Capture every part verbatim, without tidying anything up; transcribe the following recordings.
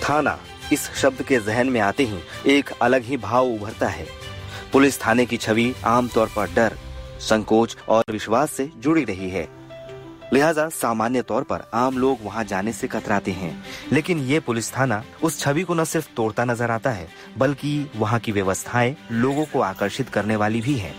थाना इस शब्द के जहन में आते ही एक अलग ही भाव उभरता है। पुलिस थाने की छवि आमतौर पर डर, संकोच और विश्वास से जुड़ी रही है। लिहाजा सामान्य तौर पर आम लोग वहां जाने से कतराते हैं, लेकिन ये पुलिस थाना उस छवि को न सिर्फ तोड़ता नजर आता है, बल्कि वहां की व्यवस्थाएं लोगों को आकर्षित करने वाली भी है।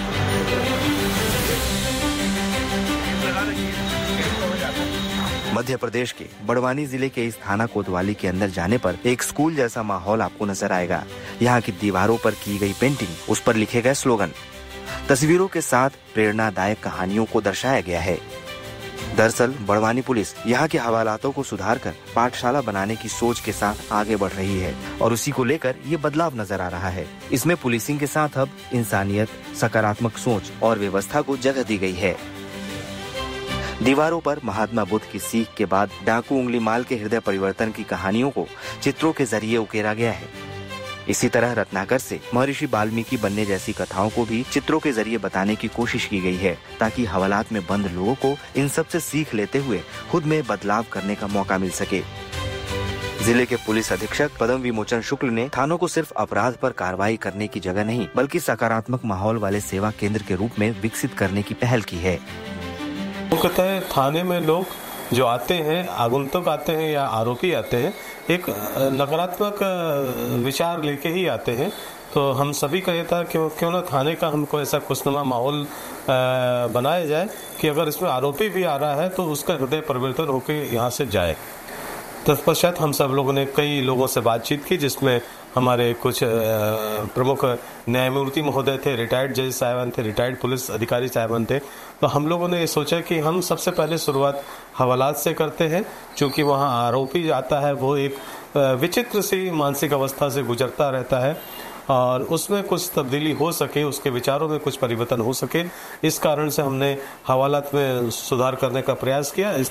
मध्य प्रदेश के बड़वानी जिले के इस थाना कोतवाली के अंदर जाने पर एक स्कूल जैसा माहौल आपको नजर आएगा। यहाँ की दीवारों पर की गई पेंटिंग, उस पर लिखे गए स्लोगन, तस्वीरों के साथ प्रेरणादायक कहानियों को दर्शाया गया है। दरअसल बड़वानी पुलिस यहाँ के हवालातों को सुधार कर पाठशाला बनाने की सोच के साथ आगे बढ़ रही है और उसी को लेकर ये बदलाव नजर आ रहा है। इसमें पुलिसिंग के साथ अब इंसानियत, सकारात्मक सोच और व्यवस्था को जगह दी गई है। दीवारों पर महात्मा बुद्ध की सीख के बाद डाकू उंगली माल के हृदय परिवर्तन की कहानियों को चित्रों के जरिए उकेरा गया है। इसी तरह रत्नाकर से महर्षि वाल्मीकि बनने जैसी कथाओं को भी चित्रों के जरिए बताने की कोशिश की गई है, ताकि हवालात में बंद लोगों को इन सब से सीख लेते हुए खुद में बदलाव करने का मौका मिल सके। जिले के पुलिस अधीक्षक पद्म विमोचन शुक्ल ने थानों को सिर्फ अपराध पर कार्रवाई करने की जगह नहीं, बल्कि सकारात्मक माहौल वाले सेवा केंद्र के रूप में विकसित करने की पहल की है। वो कहते हैं थाने में लोग जो आते हैं, आगंतुक आते हैं या आरोपी आते हैं, एक नकारात्मक विचार लेके ही आते हैं। तो हम सभी का ये था कि क्यों ना थाने का हमको ऐसा खुशनुमा माहौल बनाया जाए कि अगर इसमें आरोपी भी आ रहा है तो उसका हृदय परिवर्तन होकर यहाँ से जाए। तत्पश्चात हम सब लोगों ने कई लोगों से बातचीत की, जिसमें हमारे कुछ प्रमुख न्यायमूर्ति महोदय थे, रिटायर्ड जज साहिबान थे, रिटायर्ड पुलिस अधिकारी साहिबान थे। तो हम लोगों ने ये सोचा कि हम सबसे पहले शुरुआत हवालात से करते हैं, क्योंकि वहाँ आरोपी आता है वो एक विचित्र सी मानसिक अवस्था से गुजरता रहता है और उसमें कुछ तब्दीली हो सके, उसके विचारों में कुछ परिवर्तन हो सके। इस कारण से हमने हवालात में सुधार करने का प्रयास किया। इस...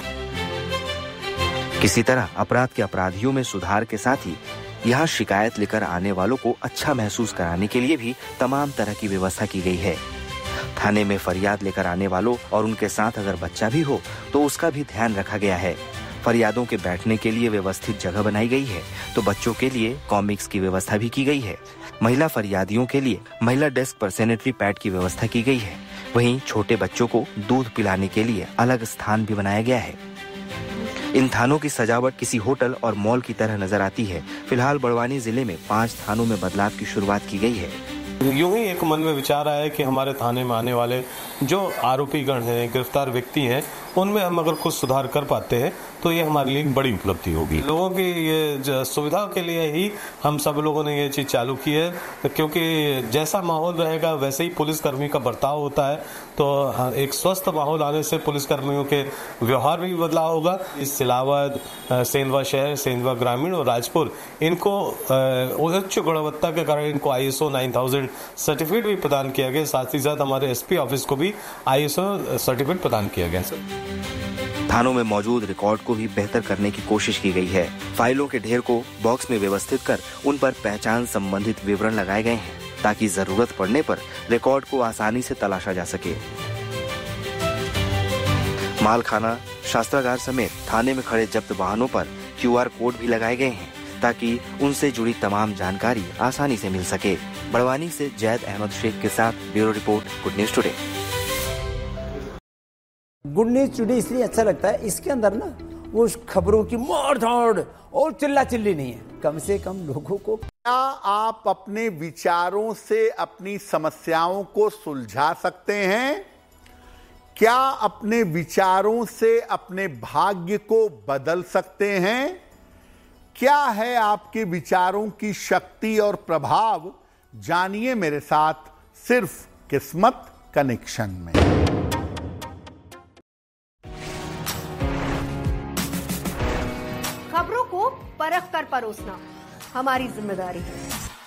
किसी तरह अपराध के अपराधियों में सुधार के साथ ही यहाँ शिकायत लेकर आने वालों को अच्छा महसूस कराने के लिए भी तमाम तरह की व्यवस्था की गई है। थाने में फरियाद लेकर आने वालों और उनके साथ अगर बच्चा भी हो तो उसका भी ध्यान रखा गया है। फरियादों के बैठने के लिए व्यवस्थित जगह बनाई गई है, तो बच्चों के लिए कॉमिक्स की व्यवस्था भी की गई है। महिला फरियादियों के लिए महिला डेस्क पर सैनिटरी पैड की व्यवस्था की गई है। वहीं छोटे बच्चों को दूध पिलाने के लिए अलग स्थान भी बनाया गया है। इन थानों की सजावट किसी होटल और मॉल की तरह नजर आती है। फिलहाल बड़वानी जिले में पांच थानों में बदलाव की शुरुआत की गई है। यूं ही एक मन में विचार आया कि हमारे थाने में आने वाले जो आरोपी गण हैं, गिरफ्तार व्यक्ति हैं, उनमें हम अगर कुछ सुधार कर पाते हैं तो ये हमारे लिए बड़ी उपलब्धि होगी। लोगों की ये सुविधा के लिए ही हम सब लोगों ने ये चीज चालू की है, क्योंकि जैसा माहौल रहेगा वैसे ही पुलिसकर्मी का बर्ताव होता है। तो एक स्वस्थ माहौल आने से पुलिसकर्मियों के व्यवहार में भी बदलाव होगा। इस सिलावद, सेंधवा शहर, सेंधवा ग्रामीण और राजपुर, इनको उच्च गुणवत्ता के कारण इनको I S O nine thousand certificate भी प्रदान किया गया। साथ ही साथ हमारे एस पी ऑफिस को भी आई एस ओ सर्टिफिकेट प्रदान किया गया। थानों में मौजूद रिकॉर्ड को भी बेहतर करने की कोशिश की गई है। फाइलों के ढेर को बॉक्स में व्यवस्थित कर उन पर पहचान संबंधित विवरण लगाए गए हैं, ताकि जरूरत पड़ने पर रिकॉर्ड को आसानी से तलाशा जा सके। मालखाना, शस्त्रागार समेत थाने में खड़े जब्त वाहनों पर क्यू आर कोड भी लगाए गए हैं, ताकि उनसे जुड़ी तमाम जानकारी आसानी से मिल सके। बड़वानी से जैद अहमद शेख के साथ bureau report, good news today. Good news today इसलिए अच्छा लगता है, इसके अंदर ना वो खबरों की मार धाड़ और चिल्ला चिल्ली नहीं है, कम से कम लोगों को। क्या आप अपने विचारों से अपनी समस्याओं को सुलझा सकते हैं? क्या अपने विचारों से अपने भाग्य को बदल सकते हैं? क्या है आपके विचारों की शक्ति और प्रभाव? जानिए मेरे साथ सिर्फ किस्मत कनेक्शन में। खबरों को परख कर परोसना हमारी जिम्मेदारी है।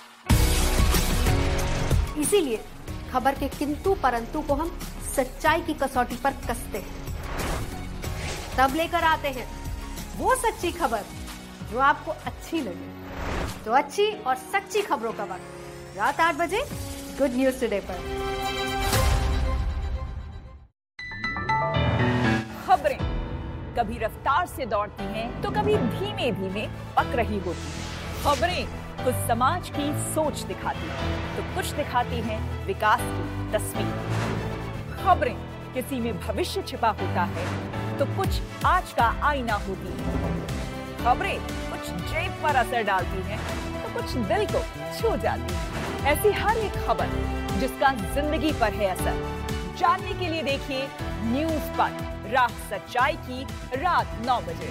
इसीलिए खबर के किंतु परंतु को हम सच्चाई की कसौटी पर कसते हैं, तब लेकर आते हैं वो सच्ची खबर जो आपको अच्छी लगे। तो अच्छी और सच्ची खबरों का वक्त रात आठ बजे गुड न्यूज टुडे पर। खबरें, कभी रफ्तार से दौड़ती हैं, तो कभी धीमे धीमे पक रही होती हैं। खबरें कुछ समाज की सोच दिखाती हैं, तो कुछ दिखाती हैं विकास की तस्वीर। खबरें किसी में भविष्य छिपा होता है, तो कुछ आज का आईना होती है। खबरें कुछ जेब पर असर डालती हैं, तो कुछ दिल को छू जाती है। ऐसी हर एक खबर जिसका जिंदगी पर है असर, जानने के लिए देखिए न्यूज पर राह सच्चाई की रात नौ बजे।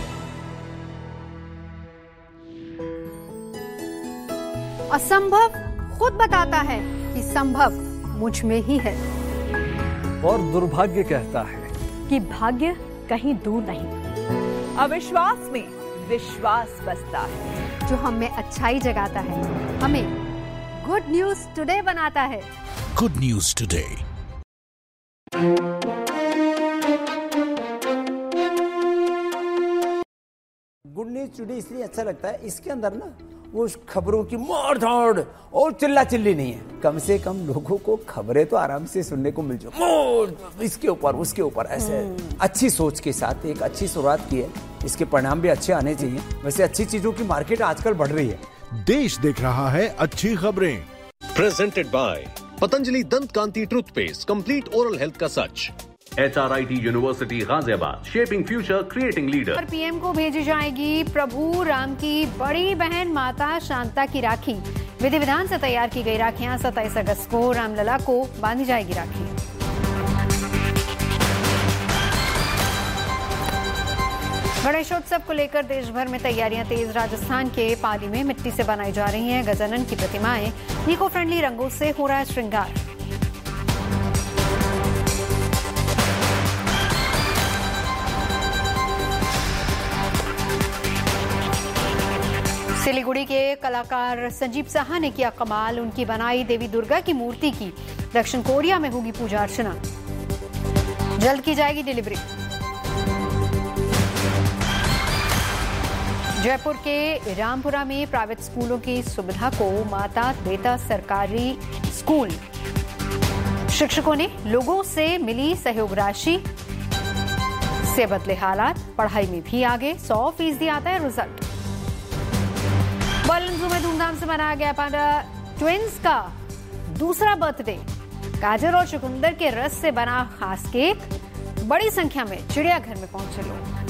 असंभव खुद बताता है कि संभव मुझ में ही है, और दुर्भाग्य कहता है कि भाग्य कहीं दूर नहीं। अविश्वास में विश्वास बसता है, जो हम में अच्छाई जगाता है, हमें गुड न्यूज टुडे बनाता है। Good news today. Good news today इसलिए अच्छा लगता है, इसके अंदर ना वो खबरों की मार धाड़ और चिल्ला चिल्ली नहीं है। कम से कम लोगों को खबरें तो आराम से सुनने को मिल जाए, इसके ऊपर उसके ऊपर ऐसे अच्छी सोच के साथ एक अच्छी शुरुआत की है, इसके परिणाम भी अच्छे आने चाहिए। वैसे अच्छी चीजों की मार्केट आजकल बढ़ रही है। देश देख रहा है अच्छी खबरें। प्रेजेंटेड बाय पतंजलि दंत कांति टूथपेस्ट, कंप्लीट ओरल हेल्थ का सच। H R I T university Ghaziabad, shaping future, creating leader. PM को भेजी जाएगी प्रभु राम की बड़ी बहन माता शांता की राखी। विधि विधान से तैयार की गई राखियां सत्ताईस अगस्त को रामलला को बांधी जाएगी राखी। गणेशोत्सव को लेकर देश भर में तैयारियां तेज। राजस्थान के पाली में मिट्टी से बनाई जा रही हैं गजानन की प्रतिमाएं। इको फ्रेंडली रंगों से हो रहा है श्रृंगार। सिलीगुड़ी के कलाकार संजीव साहा ने किया कमाल। उनकी बनाई देवी दुर्गा की मूर्ति की दक्षिण कोरिया में होगी पूजा अर्चना। जल्द की जाएगी डिलीवरी। जयपुर के रामपुरा में प्राइवेट स्कूलों की सुविधा को माता देता सरकारी स्कूल। शिक्षकों ने लोगों से मिली सहयोग राशि से बदले हालात। पढ़ाई में भी आगे, सौ फीसदी आता है रिजल्ट। बर्लिन ज़ू में धूमधाम से मनाया गया पांडा ट्विंस का दूसरा बर्थडे। गाजर और चुकंदर के रस से बना खास केक। बड़ी संख्या में चिड़ियाघर में पहुंचे लोग।